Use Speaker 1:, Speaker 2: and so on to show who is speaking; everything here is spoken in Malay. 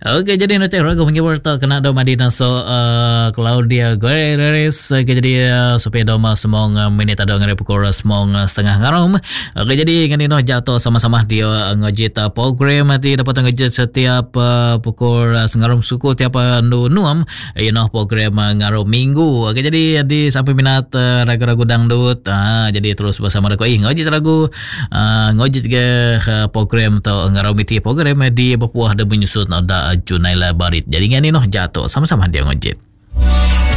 Speaker 1: Okey, jadi nanti ragu mengibarta kena do Madina so Claudia Guerreres jadi supaya doma semong minit ada ngare pukul semong setengah ngarom. Okey, jadi ngani noh jatuh sama-sama dia ngejit program nanti dapat ngejit setiap pukul sengarom suku tiap nuam noh program ngarom minggu. Okey, jadi di sampai minat ragu-ragu dangdut jadi terus bersama aku ngejit lagu ngejit ke program atau ngarom itu program di Papua ada menyusun ada Junaila Barit. Jadi ngani noh jatuh sama-sama dia ngejit.